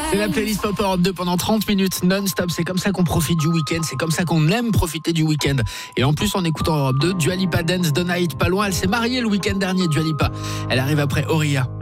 C'est la playlist Pop Europe 2 pendant 30 minutes non-stop. C'est comme ça qu'on profite du week-end. C'est comme ça qu'on aime profiter du week-end. Et en plus, en écoutant Europe 2, Dua Lipa Dance the Night, pas loin. Elle s'est mariée le week-end dernier, Dua Lipa. Elle arrive après Auria.